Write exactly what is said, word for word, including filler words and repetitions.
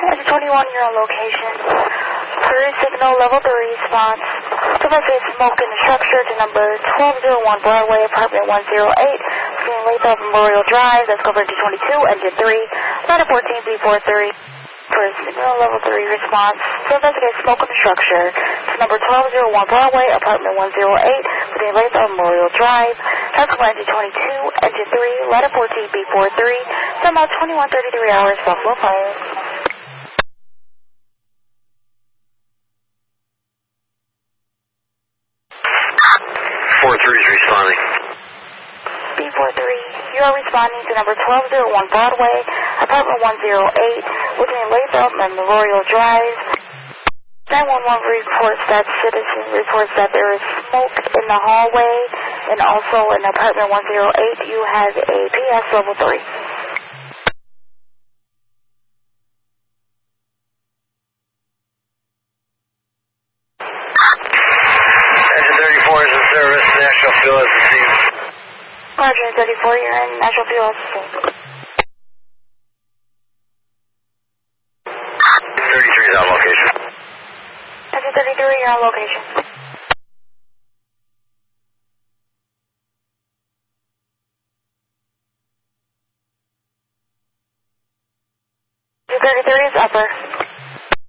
Engine twenty-one, you're on location. Prairie signal level three response. Domestic smoke in the structure to number twelve oh one Broadway, apartment one oh eight, between Lathrop Memorial Drive. That's covered to twenty-two, engine three, ladder fourteen B four three. Prairie signal level three response. Investigate smoke in the structure to number twelve oh one Broadway, apartment one oh eight, between Lathrop Memorial Drive. That's covered engine twenty-two, engine three, ladder fourteen B four three. Time out twenty-one thirty-three hours, Buffalo Fire. four three is responding. B four three, you are responding to number twelve oh one Broadway, apartment one oh eight, between Lathrop and Memorial Drive. nine one one reports that citizen reports that there is smoke in the hallway, and also in apartment one oh eight, you have a P S level three. Engine thirty-four is in service. National Fuel is received. Roger, thirty-four, you're in National Fuel. thirty-three is on location. Engine thirty-three, you're on location. Engine thirty-three is upper.